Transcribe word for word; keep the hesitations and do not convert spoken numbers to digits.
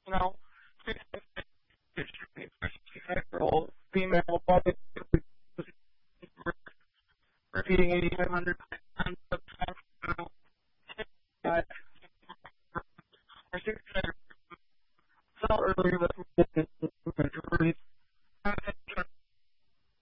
you know, sixty-five-year-old female body repeating eighty-five hundred times the time, you know, that or sixty-five fell earlier with